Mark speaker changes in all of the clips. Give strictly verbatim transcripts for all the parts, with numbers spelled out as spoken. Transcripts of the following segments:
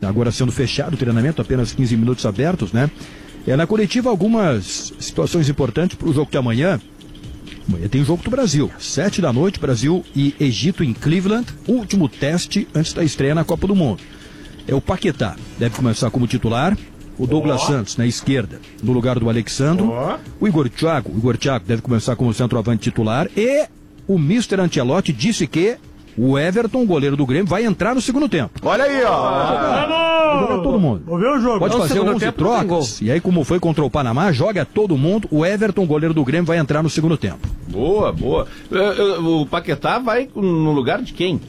Speaker 1: agora sendo fechado o treinamento, apenas quinze minutos abertos, né? É, na coletiva, algumas situações importantes para o jogo de amanhã. Amanhã tem jogo do Brasil, sete da noite, Brasil e Egito em Cleveland, último teste antes da estreia na Copa do Mundo. É o Paquetá, deve começar como titular, o Douglas oh. Santos na esquerda, no lugar do Alexandro, oh. o Igor Thiago, o Igor Thiago deve começar como centroavante titular, e o mister Ancelotti disse que o Everton, goleiro do Grêmio, vai entrar no segundo tempo.
Speaker 2: Olha aí, ó.
Speaker 1: Vai jogar, vai jogar todo mundo.
Speaker 3: Vou ver o jogo.
Speaker 1: Pode fazer onze trocas. E aí, como foi contra o Panamá, joga todo mundo. O Everton, goleiro do Grêmio, vai entrar no segundo tempo.
Speaker 2: Boa, boa. O Paquetá vai no lugar de quem?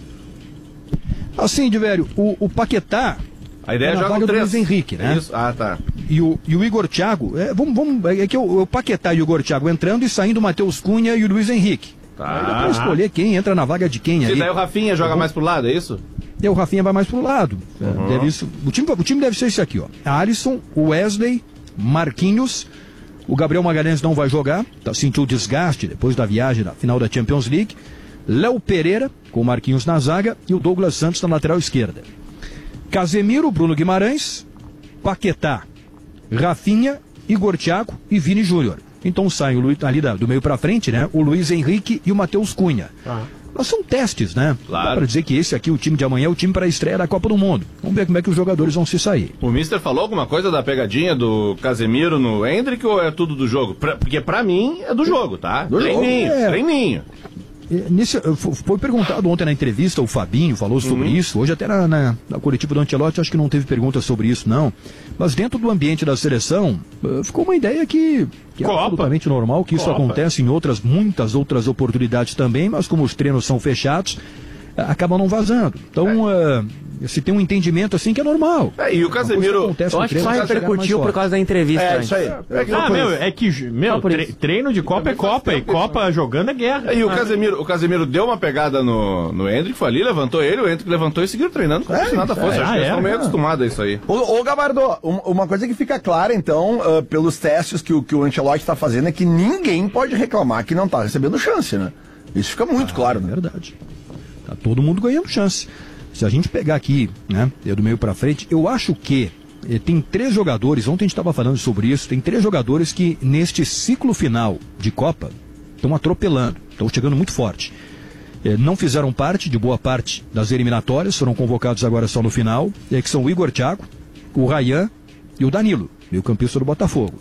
Speaker 1: Assim, Divério, o, o Paquetá...
Speaker 2: A ideia é
Speaker 1: na
Speaker 2: joga
Speaker 1: vaga
Speaker 2: o
Speaker 1: do Luiz Henrique, né?
Speaker 2: Isso. Ah, tá.
Speaker 1: E o, e o Igor Thiago... É, vamos, vamos, é que o, o Paquetá e o Igor Thiago entrando e saindo o Matheus Cunha e o Luiz Henrique.
Speaker 2: Tá.
Speaker 1: Aí dá pra escolher quem entra na vaga de quem aí.
Speaker 2: E daí o Rafinha joga mais pro lado, é isso?
Speaker 1: E o Rafinha vai mais pro lado.
Speaker 2: Uhum.
Speaker 1: Deve isso, o, time, o time deve ser esse aqui, ó. Alisson, Wesley, Marquinhos. O Gabriel Magalhães não vai jogar. Tá, sentiu desgaste depois da viagem na final da Champions League. Léo Pereira, com o Marquinhos na zaga. E o Douglas Santos na lateral esquerda. Casemiro, Bruno Guimarães, Paquetá, Rafinha, Igor Thiago e Vini Júnior. Então saem o Luiz, ali da, do meio pra frente, né? O Luiz Henrique e o Matheus Cunha. Ah. Mas são testes, né?
Speaker 2: Claro.
Speaker 1: Dá pra dizer que esse aqui, o time de amanhã, é o time para a estreia da Copa do Mundo. Vamos ver como é que os jogadores vão se sair.
Speaker 2: O mister falou alguma coisa da pegadinha do Casemiro no Endrick ou é tudo do jogo? Pra, porque pra mim é do jogo, tá?
Speaker 1: Do
Speaker 2: treininho,
Speaker 1: jogo, é.
Speaker 2: treininho.
Speaker 1: Nesse, foi perguntado ontem na entrevista, o Fabinho falou sobre uhum. isso. Hoje até na, na, na coletiva do Ancelotti, acho que não teve pergunta sobre isso, não. Mas dentro do ambiente da seleção, ficou uma ideia que, que é absolutamente normal, que isso Copa. acontece em outras, muitas outras oportunidades também, mas como os treinos são fechados, acabam não vazando. Então, é. uh, se tem um entendimento assim que é normal.
Speaker 2: É, e o Casemiro...
Speaker 4: Eu acho que só repercutiu por causa da entrevista.
Speaker 3: É, isso aí. É que, ah, meu, é que, meu, tre treino de Copa é Copa, e Copa jogando é guerra.
Speaker 2: É, e o Casemiro, o Casemiro deu uma pegada no, no Endrick, foi ali, levantou ele, o Endrick levantou e seguiu treinando como é, se nada fosse. É, acho ah, que eles estão meio acostumados a isso aí.
Speaker 5: Ô, ô Gabardo, uma coisa que fica clara, então, uh, pelos testes que o, que o Ancelotti está fazendo, é que ninguém pode reclamar que não está recebendo chance, né? Isso fica muito ah, claro,
Speaker 1: é
Speaker 5: né?
Speaker 1: verdade. Tá todo mundo ganhando chance. Se a gente pegar aqui, né, do meio pra frente, eu acho que eh, tem três jogadores, ontem a gente estava falando sobre isso, tem três jogadores que neste ciclo final de Copa estão atropelando, estão chegando muito forte. Eh, não fizeram parte de boa parte das eliminatórias, foram convocados agora só no final, eh, que são o Igor Thiago, o Ryan e o Danilo, meio-campista do Botafogo.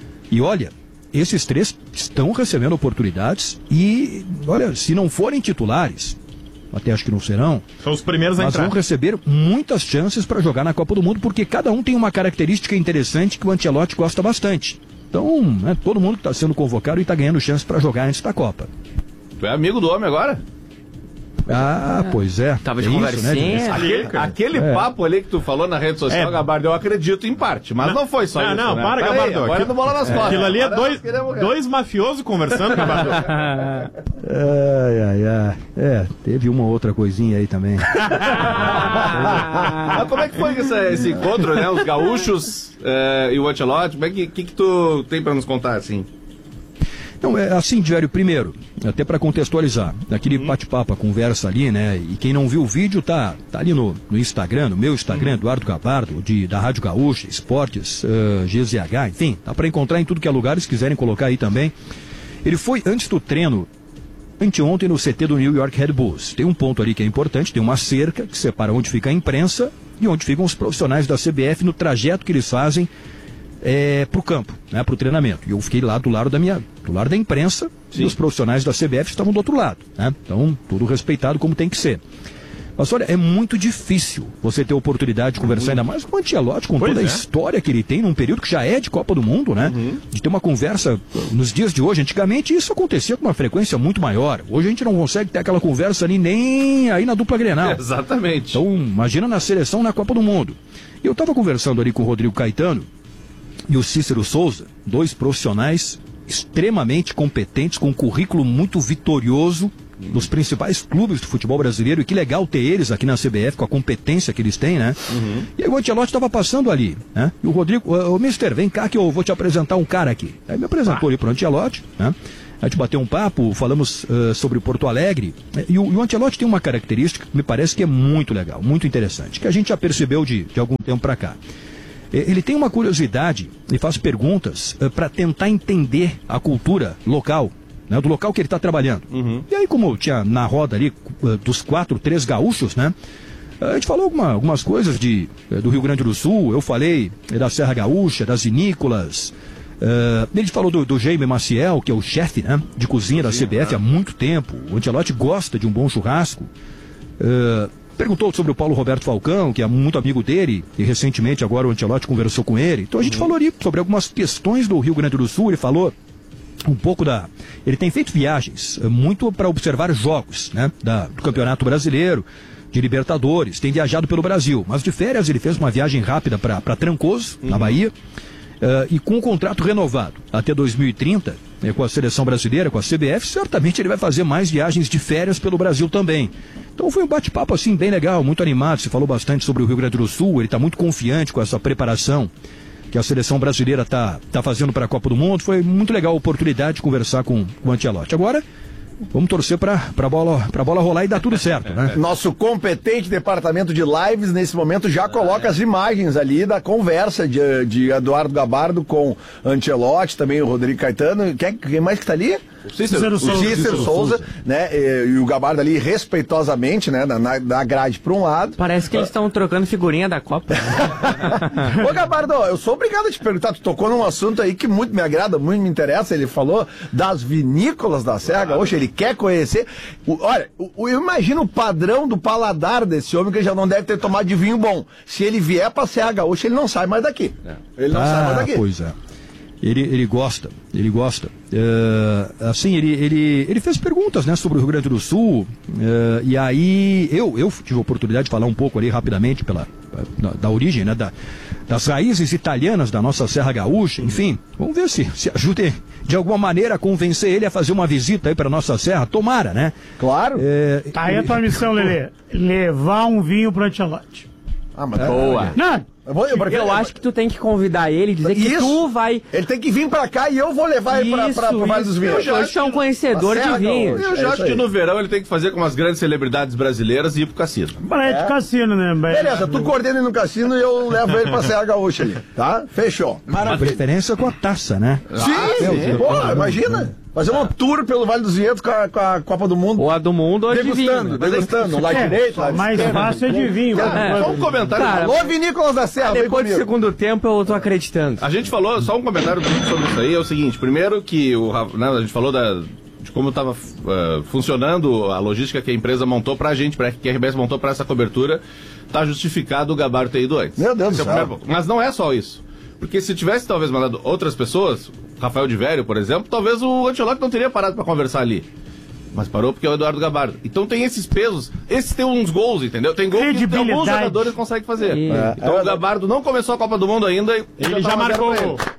Speaker 1: E olha, esses três estão recebendo oportunidades e, olha, se não forem titulares... até acho que não serão.
Speaker 3: São os primeiros a
Speaker 1: mas
Speaker 3: entrar.
Speaker 1: Vão receber muitas chances para jogar na Copa do Mundo, porque cada um tem uma característica interessante que o Ancelotti gosta bastante. Então, né, todo mundo que está sendo convocado e está ganhando chance para jogar antes da Copa.
Speaker 2: Tu é amigo do homem agora?
Speaker 1: Ah, é. pois é.
Speaker 4: Tava de
Speaker 1: é
Speaker 4: conversinha.
Speaker 1: Né,
Speaker 2: aquele aquele é. papo ali que tu falou na rede social, é. Gabardo, eu acredito em parte, mas não, não foi só
Speaker 3: não,
Speaker 2: isso.
Speaker 3: Não,
Speaker 2: né?
Speaker 3: para, Gabardo.
Speaker 2: Aí, agora não bola nas costas.
Speaker 3: Aquilo ali é dois, dois mafiosos conversando, Gabardo.
Speaker 1: Ai, ai, ai. É, teve uma outra coisinha aí também.
Speaker 2: Mas como é que foi esse, esse encontro, né? Os gaúchos é, e o Ancelotti, como é que, que, que tu tem pra nos contar, assim?
Speaker 1: Não, é assim, Diário, primeiro, até para contextualizar, aquele bate-papo, a conversa ali, né, e quem não viu o vídeo tá, tá ali no, no Instagram, no meu Instagram, uhum. Eduardo Gabardo, de, da Rádio Gaúcha, Esportes, uh, G Z H, enfim, dá para encontrar em tudo que é lugar, se quiserem colocar aí também. Ele foi antes do treino, anteontem no C T do New York Red Bulls. Tem um ponto ali que é importante, tem uma cerca que separa onde fica a imprensa e onde ficam os profissionais da C B F no trajeto que eles fazem É, para o campo, né, para o treinamento. E eu fiquei lá do lado da minha, do lado da imprensa. Sim. E os profissionais da C B F estavam do outro lado, né? Então, tudo respeitado como tem que ser. Mas olha, é muito difícil você ter oportunidade de conversar, ainda mais com o Ancelotti, com pois toda é. a história que ele tem num período que já é de Copa do Mundo, né? Uhum. De ter uma conversa nos dias de hoje. Antigamente isso acontecia com uma frequência muito maior. Hoje a gente não consegue ter aquela conversa ali nem aí na dupla Grenal.
Speaker 2: Exatamente.
Speaker 1: Então, imagina na seleção, na Copa do Mundo. E eu estava conversando ali com o Rodrigo Caetano e o Cícero Souza, dois profissionais extremamente competentes, com um currículo muito vitorioso nos principais clubes do futebol brasileiro, e que legal ter eles aqui na C B F, com a competência que eles têm, né? Uhum. E aí o Ancelotti estava passando ali, né? E o Rodrigo, ô mister, vem cá que eu vou te apresentar um cara aqui. Aí me apresentou ah. ali pro Ancelotti, né? A gente bateu um papo, falamos uh, sobre o Porto Alegre, e o, e o Ancelotti tem uma característica que me parece que é muito legal, muito interessante, que a gente já percebeu de, de algum tempo para cá. Ele tem uma curiosidade e faz perguntas uh, para tentar entender a cultura local, né, do local que ele está trabalhando. Uhum. E aí, como tinha na roda ali uh, dos quatro, três gaúchos, né? A gente falou alguma, algumas coisas de, do Rio Grande do Sul, eu falei da Serra Gaúcha, das vinícolas. Uh, ele falou do, do Jaime Maciel, que é o chefe, né, de cozinha da C B F há muito tempo. O Ancelotti gosta de um bom churrasco. Uh, perguntou sobre o Paulo Roberto Falcão, que é muito amigo dele, e recentemente agora o Ancelotti conversou com ele. Então a gente uhum. falou ali sobre algumas questões do Rio Grande do Sul. Ele falou um pouco da... Ele tem feito viagens muito para observar jogos, né, da, do Campeonato Brasileiro, de Libertadores, tem viajado pelo Brasil, mas de férias ele fez uma viagem rápida para Trancoso, uhum. na Bahia. Uh, e com um contrato renovado até dois mil e trinta, né, com a seleção brasileira, com a C B F, certamente ele vai fazer mais viagens de férias pelo Brasil também. Então foi um bate-papo assim bem legal, muito animado. Se falou bastante sobre o Rio Grande do Sul, ele está muito confiante com essa preparação que a seleção brasileira está tá fazendo para a Copa do Mundo. Foi muito legal a oportunidade de conversar com, com o Ancelotti. Agora, vamos torcer para a bola, pra bola rolar e dar tudo certo, né?
Speaker 5: Nosso competente departamento de lives, nesse momento, já coloca as imagens ali da conversa de, de Eduardo Gabardo com Ancelotti, também o Rodrigo Caetano. Quem, quem mais que está ali?
Speaker 6: O Cícero,
Speaker 5: o Cícero, Cícero Souza, né? E, e o Gabardo ali respeitosamente, né? Na, na grade para um lado.
Speaker 4: Parece que eles estão trocando figurinha da Copa.
Speaker 5: Ô Gabardo, eu sou obrigado a te perguntar, tu tocou num assunto aí que muito me agrada, muito me interessa. Ele falou das vinícolas da Serra Gaúcha, ele quer conhecer. O, olha, o, eu imagino o padrão do paladar desse homem, que ele já não deve ter tomado de vinho bom. Se ele vier pra Serra Gaúcha, ele não sai mais daqui. Ele não
Speaker 1: ah,
Speaker 5: sai mais daqui.
Speaker 1: Pois é. Ele, ele gosta, ele gosta. Uh, assim, ele, ele, ele fez perguntas, né, sobre o Rio Grande do Sul, uh, e aí eu, eu tive a oportunidade de falar um pouco ali rapidamente pela, da, da origem, né, da, das raízes italianas da nossa Serra Gaúcha, enfim, vamos ver se, se ajude de alguma maneira a convencer ele a fazer uma visita aí para nossa serra, tomara, né?
Speaker 5: Claro.
Speaker 6: É, tá aí a tua missão, Lelê, levar um vinho pro Ancelotti.
Speaker 5: Ah, mas
Speaker 4: boa.
Speaker 6: Não.
Speaker 5: Eu, vou, eu,
Speaker 4: eu acho que tu tem que convidar ele, dizer que
Speaker 5: isso,
Speaker 4: tu vai...
Speaker 5: Ele tem que vir pra cá e eu vou levar ele pra, pra, pro Vale dos Vinhos.
Speaker 4: Eu já sou um conhecedor de vinho.
Speaker 2: Eu já acho que no verão ele tem que fazer com as grandes celebridades brasileiras e ir pro cassino.
Speaker 6: Balé de cassino, né?
Speaker 5: Beleza, tu coordena ele no cassino e eu levo ele pra Serra Gaúcha ali, tá? Fechou.
Speaker 1: Maravilha. A preferência com a taça, né?
Speaker 5: Sim, ah, sim. Pô, imagina. Fazer um tour pelo Vale dos Vinhedos com a, com a Copa do Mundo.
Speaker 4: Ou a do mundo ou a de
Speaker 5: vinho. Degustando, lá direito, lá
Speaker 6: mais fácil é de vinho.
Speaker 2: É. Só um comentário.
Speaker 5: Cara, alô, vinícolas da Serra.
Speaker 4: Depois do segundo tempo eu tô acreditando.
Speaker 2: A gente falou, só um comentário sobre isso aí, é o seguinte, primeiro que o, né, a gente falou da, de como estava uh, funcionando a logística que a empresa montou pra gente, pra, que a R B S montou pra essa cobertura, tá justificado o Gabardo ter ido antes.
Speaker 5: Meu Deus do céu.
Speaker 2: Primeiro, mas não é só isso. Porque se tivesse talvez mandado outras pessoas, Rafael de Vério, por exemplo, talvez o Ancelotti não teria parado para conversar ali. Mas parou porque é o Eduardo Gabardo. Então tem esses pesos, esses tem uns gols, entendeu? Tem gols que alguns jogadores conseguem fazer. É. Então é. o Gabardo não começou a Copa do Mundo ainda e
Speaker 6: ele já, já marcou.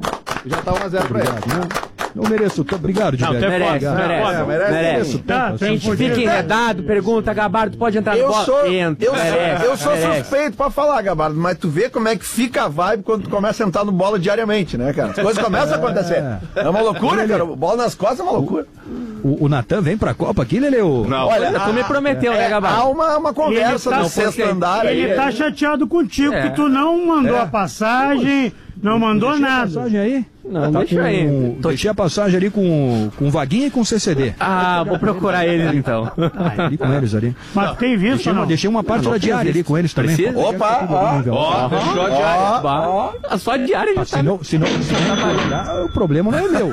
Speaker 2: Já tá um a zero para ele.
Speaker 1: Não mereço, obrigado, de
Speaker 4: não,
Speaker 1: merece,
Speaker 4: merece, merece, merece, merece. merece. Tá, a gente fica enredado, pergunta, Gabardo, pode entrar no
Speaker 5: bola?
Speaker 4: Sou,
Speaker 5: Entra, eu, merece, eu sou merece. suspeito pra falar, Gabardo, mas tu vê como é que fica a vibe quando tu começa a entrar no bola diariamente, né, cara? As coisas começam a acontecer. É uma loucura, cara. Bola nas costas é uma loucura.
Speaker 1: O, o Natan vem pra Copa aqui, Lele?
Speaker 2: Não.
Speaker 4: Olha, tu me prometeu,
Speaker 5: é,
Speaker 4: né, Gabardo?
Speaker 5: Há uma, uma conversa
Speaker 6: tá,
Speaker 5: no sexto andar
Speaker 6: ele
Speaker 5: aí.
Speaker 6: Ele tá chateado contigo, é. que tu não mandou é. a passagem, não mandou
Speaker 1: deixei
Speaker 6: nada.
Speaker 1: A passagem aí?
Speaker 4: Não,
Speaker 1: tá
Speaker 4: deixa
Speaker 1: com,
Speaker 4: aí.
Speaker 1: Deixei a passagem ali com, com Vaguinha e com C C D.
Speaker 4: Ah, vou procurar eles então.
Speaker 1: Ah, ali com eles ali.
Speaker 6: Mas tem visto
Speaker 1: deixei
Speaker 6: ou não?
Speaker 1: Uma, deixei uma parte não, da diária ali com eles também.
Speaker 4: Precisa?
Speaker 5: Opa,
Speaker 2: ó, fechou a diária.
Speaker 4: Só a diária já
Speaker 1: ah,
Speaker 4: tá.
Speaker 1: Se não, se não, se não trabalhar, o problema não é meu.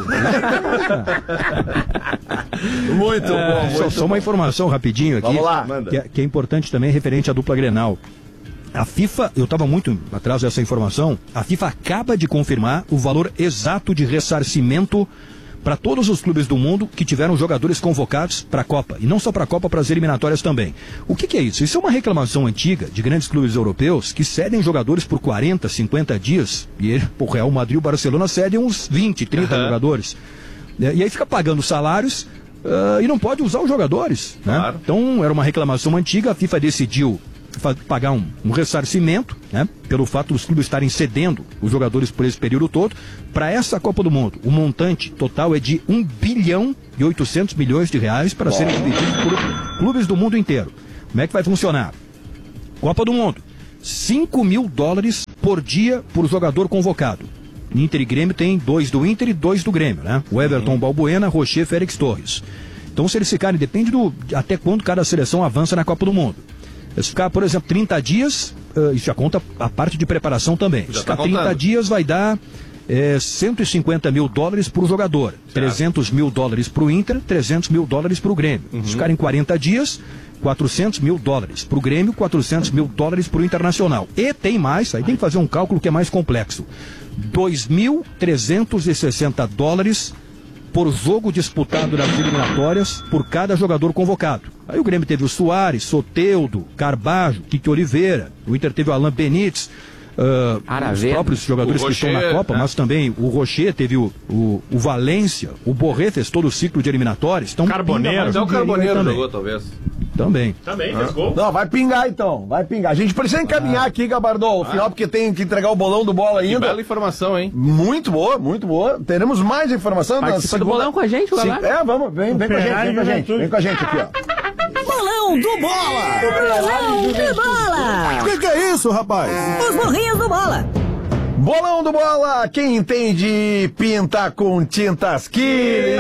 Speaker 5: Muito
Speaker 1: é,
Speaker 5: bom.
Speaker 1: Só,
Speaker 5: muito
Speaker 1: só
Speaker 5: bom.
Speaker 1: uma informação rapidinho aqui.
Speaker 5: Vamos lá.
Speaker 1: Que, é, que é importante também, referente à dupla Grenal. A FIFA, eu estava muito atrás dessa informação, a FIFA acaba de confirmar o valor exato de ressarcimento para todos os clubes do mundo que tiveram jogadores convocados para a Copa. E não só para a Copa, para as eliminatórias também. O que, que é isso? Isso é uma reclamação antiga de grandes clubes europeus que cedem jogadores por quarenta, cinquenta dias. E o Real Madrid e o Barcelona cedem uns vinte, trinta uhum. jogadores. E aí fica pagando salários uh, e não pode usar os jogadores. Né?
Speaker 2: Claro.
Speaker 1: Então era uma reclamação antiga, a FIFA decidiu pagar um, um ressarcimento, né, pelo fato dos clubes estarem cedendo os jogadores por esse período todo. Para essa Copa do Mundo, o montante total é de um bilhão e oitocentos milhões de reais para serem divididos por clubes do mundo inteiro. Como é que vai funcionar? Copa do Mundo, cinco mil dólares por dia por jogador convocado. Inter e Grêmio tem dois do Inter e dois do Grêmio, né? O Everton uhum. Balbuena, Rocher, Félix Torres. Então, se eles ficarem, depende do até quando cada seleção avança na Copa do Mundo. Se ficar, por exemplo, trinta dias, uh, isso já conta a parte de preparação também. Se ficar tá trinta dias, vai dar é, cento e cinquenta mil dólares para o jogador, certo. trezentos mil dólares para o Inter, trezentos mil dólares para o Grêmio. Uhum. Se ficarem quarenta dias, quatrocentos mil dólares para o Grêmio, quatrocentos mil dólares para o Internacional. E tem mais, aí tem que fazer um cálculo que é mais complexo. dois mil trezentos e sessenta dólares por jogo disputado nas eliminatórias por cada jogador convocado. Aí o Grêmio teve o Soares, Soteldo, Carbajo, Kiki Oliveira, o Inter teve o Alan Benítez, uh, os próprios jogadores que estão na Copa, né? Mas também o Rocher teve o, o, o Valência, o Borré fez todo o ciclo de eliminatórias. Então,
Speaker 2: Carboneiro, até o Carboneiro jogou talvez.
Speaker 1: Também.
Speaker 3: Também, fez gol.
Speaker 5: Não, vai pingar então, vai pingar. A gente precisa encaminhar ah. aqui, Gabardo, o ah. final, porque tem que entregar o bolão do bola ainda.
Speaker 2: Que bela informação, hein?
Speaker 5: Muito boa, muito boa. Teremos mais informação.
Speaker 4: Participa do bolão com a gente,
Speaker 5: Sim, É, vamos, vem, vem com a gente, vem com a gente. Vem com a gente aqui, ó.
Speaker 7: Bolão do Bola! Bolão do Bola!
Speaker 5: O que, que é isso, rapaz?
Speaker 7: Os burrinhos do Bola!
Speaker 5: Bolão do Bola, quem entende pinta com tintas Kili.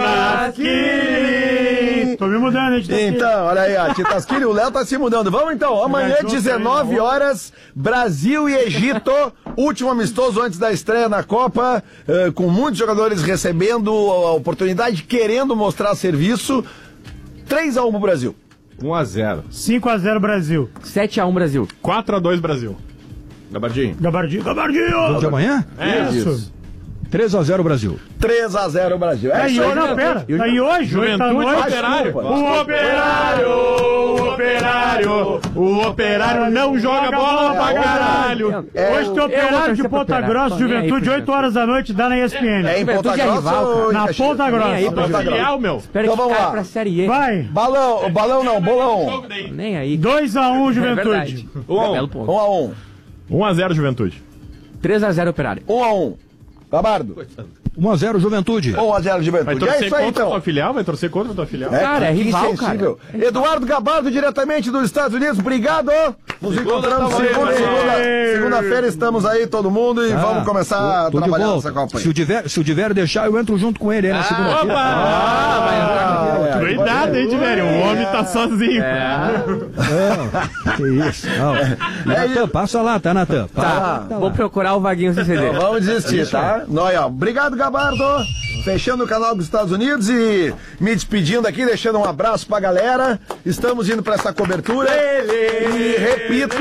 Speaker 6: Kili. Tô me mudando, gente.
Speaker 5: Então, olha aí, ó, tintas Kili, o Léo tá se mudando. Vamos então, amanhã, dezenove horas, Brasil e Egito, último amistoso antes da estreia na Copa, uh, com muitos jogadores recebendo a oportunidade, querendo mostrar serviço. três a um pro Brasil.
Speaker 2: um a zero.
Speaker 6: cinco a zero Brasil.
Speaker 4: sete a um Brasil.
Speaker 3: quatro a dois Brasil.
Speaker 2: Gabardinho.
Speaker 6: Gabardinho, Gabardinho!
Speaker 1: Jogo de amanhã?
Speaker 6: É isso.
Speaker 1: três a zero Brasil.
Speaker 5: três a zero Brasil.
Speaker 6: É, e hoje, não, pera. Tá aí hoje,
Speaker 3: Juventude
Speaker 6: hoje tá
Speaker 3: Operário.
Speaker 6: O Operário, o Operário, o Operário não joga bola pra caralho.
Speaker 5: É,
Speaker 6: hoje tem Operário de Ponta Grossa, Juventude, oito horas da noite, dá na E S P N.
Speaker 5: É em Ponta Grossa?
Speaker 6: Na Ponta Grossa.
Speaker 3: Filial, meu.
Speaker 4: Espera
Speaker 5: então
Speaker 4: que
Speaker 5: vamos
Speaker 4: caia
Speaker 5: lá.
Speaker 4: pra Série E.
Speaker 6: Vai.
Speaker 5: Balão, balão não, bolão.
Speaker 4: Nem aí.
Speaker 6: dois a um Juventude.
Speaker 2: um a um.
Speaker 5: um a um.
Speaker 3: um a zero Juventude.
Speaker 4: três a zero Operário.
Speaker 5: um a um. Gabardo.
Speaker 1: um a zero Juventude.
Speaker 5: um a zero
Speaker 3: Vai
Speaker 5: Juventude.
Speaker 3: torcer
Speaker 5: É isso aí,
Speaker 3: contra a
Speaker 5: então.
Speaker 3: tua filial? Vai torcer contra a tua filial?
Speaker 5: É,
Speaker 4: Cara, é
Speaker 5: que
Speaker 4: rival,
Speaker 5: insensível.
Speaker 4: cara.
Speaker 5: Eduardo Gabardo, diretamente dos Estados Unidos, obrigado. Nos
Speaker 2: Segunda
Speaker 5: encontramos
Speaker 2: tá
Speaker 5: segunda,
Speaker 2: valendo.
Speaker 5: segunda, segunda-feira, estamos aí todo mundo e
Speaker 1: Ah,
Speaker 5: vamos começar a
Speaker 1: tô de
Speaker 5: trabalhar
Speaker 1: volta.
Speaker 5: nessa Copa aí.
Speaker 1: Se o Diver, se o Diver deixar, eu entro junto com ele aí na segunda-feira.
Speaker 3: Opa!
Speaker 5: Ah, é,
Speaker 3: Cuidado, hein, Tiverio? O homem tá sozinho.
Speaker 1: Não, que isso. Não. Natan, passa lá, tá, Natan?
Speaker 4: Tá, vou procurar o Vaguinho C C D.
Speaker 5: Então vamos desistir, tá? Nós, ó. Obrigado, Gabardo. Fechando o canal dos Estados Unidos e me despedindo aqui, deixando um abraço pra galera. Estamos indo pra essa cobertura. E repito,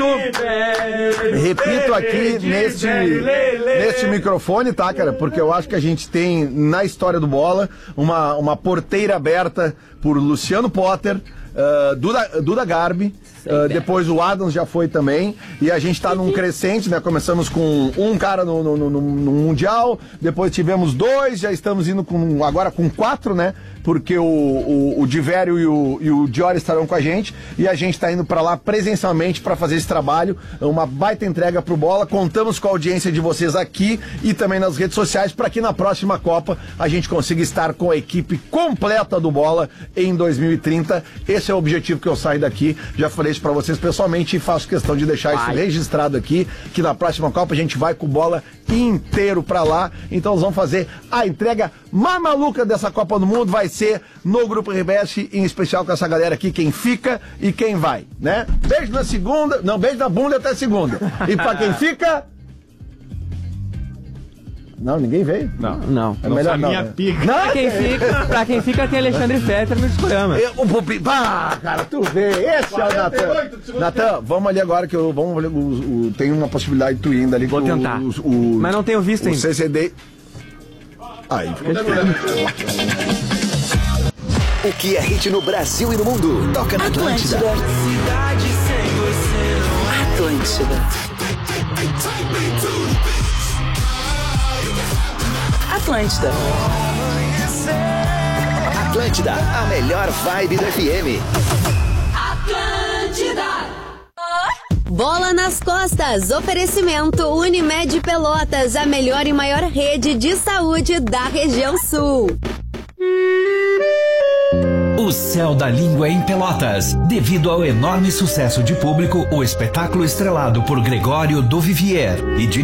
Speaker 5: repito aqui neste, neste microfone, tá, cara? Porque eu acho que a gente tem, na história do Bola, uma, uma porteira aberta por Luciano Potter, uh, Duda, Duda Garbi. Uh, depois o Adams já foi também. E a gente tá num crescente, né? Começamos com um cara no, no, no, no Mundial, depois tivemos dois, já estamos indo com agora com quatro, né? Porque o, o, o Divério e o, e o Diori estarão com a gente. E a gente tá indo pra lá presencialmente pra fazer esse trabalho. Uma baita entrega pro Bola. Contamos com a audiência de vocês aqui e também nas redes sociais para que na próxima Copa a gente consiga estar com a equipe completa do Bola em dois mil e trinta. Esse é o objetivo que eu saio daqui. Já falei isso pra vocês pessoalmente e faço questão de deixar isso registrado aqui, que na próxima Copa a gente vai com o Bola inteiro pra lá. Então nós vamos fazer a entrega mais maluca dessa Copa do Mundo. Vai ser no Grupo R B S, em especial com essa galera aqui, quem fica e quem vai, né? Beijo na segunda, não, beijo na bunda até segunda. E pra quem fica... Não, ninguém veio?
Speaker 4: Não. Não.
Speaker 5: É melhor não,
Speaker 3: minha
Speaker 5: né?
Speaker 3: pica.
Speaker 4: Pra quem fica, pra quem fica tem Alexandre Fetter no Discorama.
Speaker 5: Eu, o Pupi, ah, cara, tu vê, esse é o Natan. Natan, vamos ali agora que eu, vamos ali, o, o, tem uma possibilidade de tu ir ainda ali.
Speaker 4: Vou
Speaker 5: com
Speaker 4: tentar.
Speaker 5: O, o,
Speaker 4: Mas não tenho visto
Speaker 5: o
Speaker 4: ainda.
Speaker 5: C C D. Aí fica difícil.
Speaker 8: O que é hit no Brasil e no mundo? Toca na Atlântida.
Speaker 7: Atlântida. Atlântida.
Speaker 8: Atlântida, a melhor vibe do F M.
Speaker 7: Atlântida. Bola nas costas. Oferecimento Unimed Pelotas, a melhor e maior rede de saúde da região sul.
Speaker 9: O Céu da Língua em Pelotas. Devido ao enorme sucesso de público, o espetáculo estrelado por Gregório do Vivier e